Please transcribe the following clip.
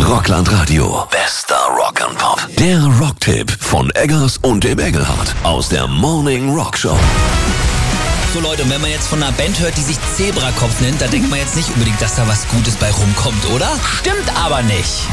Rockland Radio. Bester Rock and Pop. Der Rocktipp von Eggers und dem Engelhardt aus der Morning Rock Show. So Leute, und wenn man jetzt von einer Band hört, die sich Zebrakopf nennt, da denkt man jetzt nicht unbedingt, dass da was Gutes bei rumkommt, oder? Stimmt aber nicht.